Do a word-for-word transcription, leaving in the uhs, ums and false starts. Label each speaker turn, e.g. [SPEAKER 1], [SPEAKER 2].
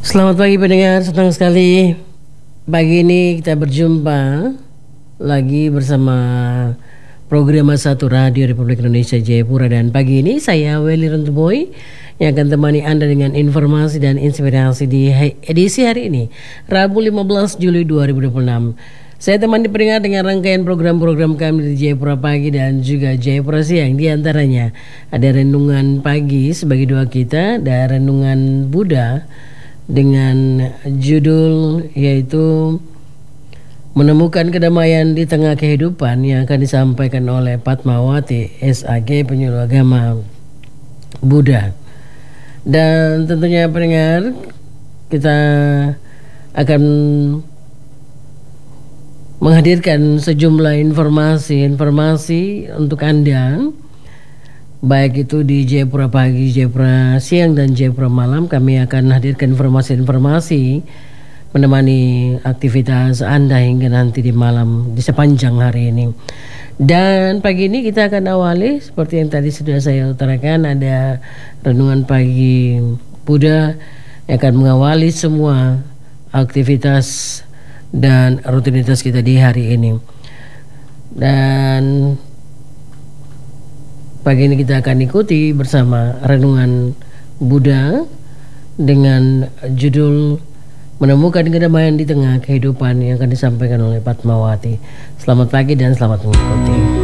[SPEAKER 1] Selamat pagi pendengar, senang sekali pagi ini kita berjumpa lagi bersama program satu Radio Republik Indonesia Jayapura. Dan pagi ini saya Welly Rentuboy yang akan temani Anda dengan informasi dan inspirasi di edisi hari ini, Rabu lima belas Juli dua ribu dua puluh enam. Saya temani pendengar dengan rangkaian program-program kami di Jayapura Pagi dan juga Jayapura Siang. Di antaranya ada renungan pagi sebagai doa kita, ada renungan Buddha dengan judul yaitu Menemukan Kedamaian di Tengah Kehidupan yang akan disampaikan oleh Padmawati S A G, penyuluh agama Buddha. Dan tentunya pendengar, kita akan menghadirkan sejumlah informasi-informasi untuk Anda, baik itu di Jayapura Pagi, Jayapura Siang, dan Jayapura Malam. Kami akan hadirkan informasi-informasi menemani aktivitas Anda hingga nanti di malam, di sepanjang hari ini. Dan pagi ini kita akan awali seperti yang tadi sudah saya utarakan, ada renungan pagi Buddha yang akan mengawali semua aktivitas dan rutinitas kita di hari ini. Dan pagi ini kita akan ikuti bersama renungan Buddha dengan judul Menemukan Kedamaian di Tengah Kehidupan yang akan disampaikan oleh Padmawati. Selamat pagi dan selamat mengikuti.